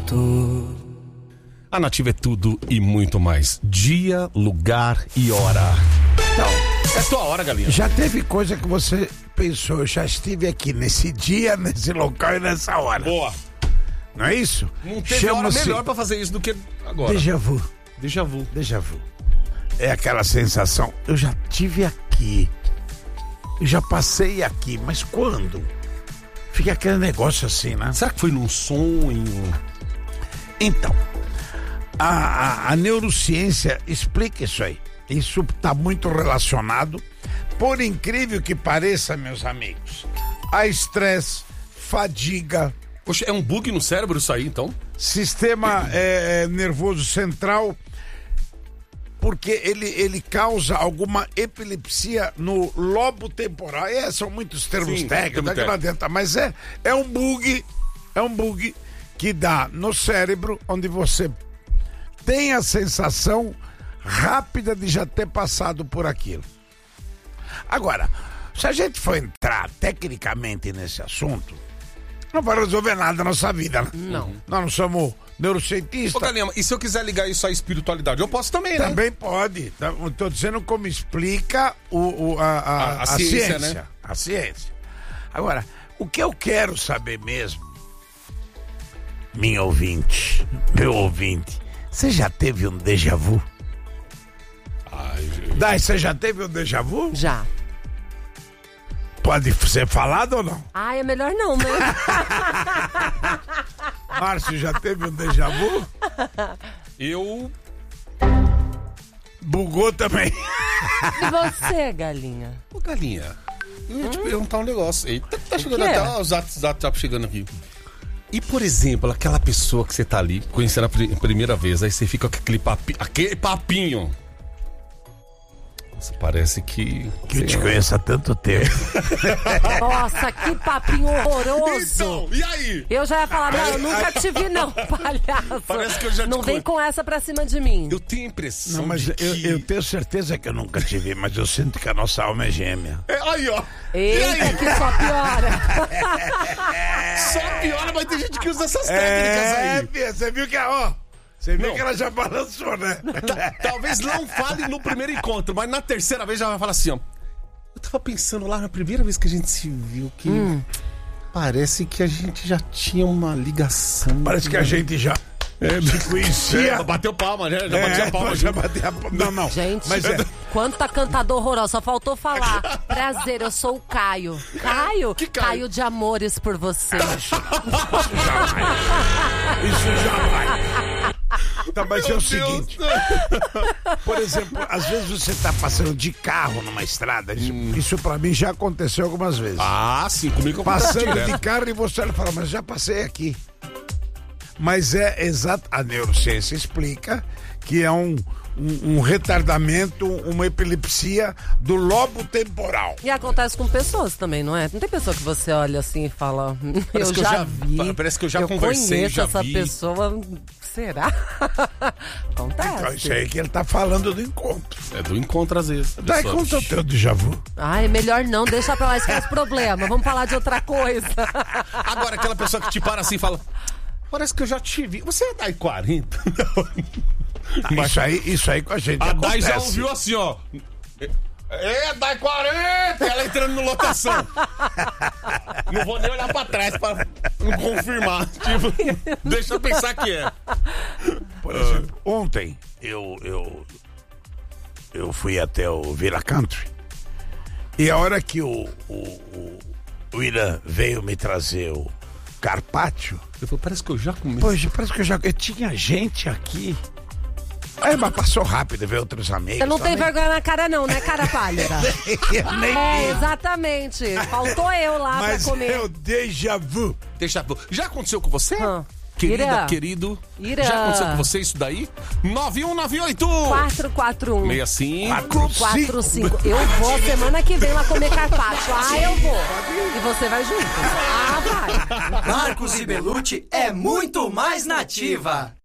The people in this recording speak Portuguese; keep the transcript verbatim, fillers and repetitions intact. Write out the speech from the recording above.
volto. A Nativa é tudo e muito mais. Dia, lugar e hora. Então, é tua hora, galinha. Já teve coisa que você pensou, eu já estive aqui nesse dia, nesse local e nessa hora. Boa. Não é isso? Não teve hora melhor pra fazer isso do que agora. Déjà vu. Déjà vu. Déjà vu. É aquela sensação, eu já tive aqui, eu já passei aqui, mas quando? Fica aquele negócio assim, né? Será que foi num sonho? Então, a, a, a neurociência explica isso aí. Isso está muito relacionado, por incrível que pareça, meus amigos, a estresse, fadiga. Poxa, é um bug no cérebro isso aí, então? Sistema é, nervoso central, porque ele, ele causa alguma epilepsia no lobo temporal. É, são muitos termos Sim, técnicos, termo não adianta, mas é, é um bug, é um bug que dá no cérebro, onde você tem a sensação rápida de já ter passado por aquilo. Agora, se a gente for entrar tecnicamente nesse assunto, não vai resolver nada na nossa vida, né? Não. Nós não somos neurocientistas. Ô, Galinha, e se eu quiser ligar isso à espiritualidade, eu posso também, né? Também pode. Estou dizendo como explica o, o, a, a, A- a a ciência, ciência. né? A ciência. Agora, o que eu quero saber mesmo, minha ouvinte, meu ouvinte, você já teve um déjà vu? Ai, gente. Dai, você já teve um déjà vu? Já. Pode ser falado ou não? Ah, é melhor não, né? Márcio, já teve um déjà vu? Eu... Bugou também. E você, galinha? Ô, Galinha, eu ia te perguntar um negócio. Eita, tá chegando quê? até os WhatsApp chegando aqui. E, por exemplo, aquela pessoa que você tá ali, conhecendo a pri- primeira vez, aí você fica com aquele, papi, aquele papinho. Nossa, parece que... Que eu te conheço há tanto tempo. Nossa, que papinho horroroso. Então, e aí? Eu já ia falar, não, eu nunca te vi não, palhaço. Parece que eu já te Não vem conhe- com essa pra cima de mim. Eu tenho a impressão Não, mas de eu, que... eu tenho certeza que eu nunca te vi, mas eu sinto que a nossa alma é gêmea. É, aí, ó. E Eita, aí? que só piora. Só piora, mas tem gente que usa essas É, técnicas aí. Fia, você viu que a, ó, você viu Não. que ela já balançou, né? Ta- Talvez não fale no primeiro encontro, mas na terceira vez já vai falar assim, ó. Eu tava pensando lá na primeira vez que a gente se viu que Hum. parece que a gente já tinha uma ligação. Parece que a gente já se conhecia. É, bateu palma, né? Já É, batia palma. já junto. bateu a palma. Não, não. Gente, Mas é, quanta cantador horrorosa, só faltou falar. Prazer, eu sou o Caio. Caio? Que Caio? de amores por você. isso já vai. Tá, mas Meu é o Deus. seguinte, por exemplo, às vezes você tá passando de carro numa estrada, isso, isso pra mim já aconteceu algumas vezes. Ah, sim, comigo Passando direto. de carro e você olha e fala, mas já passei aqui. Mas é exato, a neurociência explica que é um, um, um retardamento, uma epilepsia do lobo temporal. E acontece com pessoas também, não é? Não tem pessoa que você olha assim e fala, Parece eu que eu já, já- vi. parece que eu já eu conversei, conheço já essa vi. pessoa. Será? Acontece. Então isso aí que ele tá falando do encontro. É do encontro às vezes. A Daí pessoa- conta o teu déjà vu. Ai, melhor não, deixa pra lá, esquece o problema. Vamos falar de outra coisa. Agora, aquela pessoa que te para assim e fala, parece que eu já te vi. Você é da I quarenta? Não. Isso aí, isso aí com a gente A Dai acontece. já ouviu assim, ó. É, Dai quarenta! Ela entrando no lotação. Não vou nem olhar pra trás pra não confirmar. Tipo, deixa eu pensar que é. Por exemplo, ontem eu, eu, eu fui até o Villa Country e a hora que o, o, o, o Ira veio me trazer o carpaccio, Eu falei, parece que eu já comi. poxa, parece que eu já eu tinha gente aqui. Aí, mas passou rápido, veio outros amigos. Você não tem também. vergonha na cara não, né, cara pálida? Eu nem É, vi. exatamente. Faltou eu lá Mas pra comer. é o déjà vu. Deixa, já aconteceu com você? Hã. Querida, Ira. querido. Ira. Já aconteceu com você isso daí? nove um nove oito quatro quatro um seis cinco quatro cinco. Eu vou semana que vem lá comer carpaccio. Ah, eu vou. E você vai junto. Ah, vai. Marcos e Belucci é muito mais nativa.